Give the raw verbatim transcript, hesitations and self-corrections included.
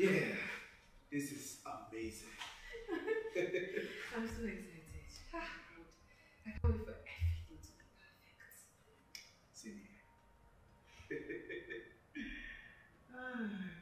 Yeah, this is amazing. I'm so excited. Ah, God. I can't wait for everything to be perfect. Same here. Ah.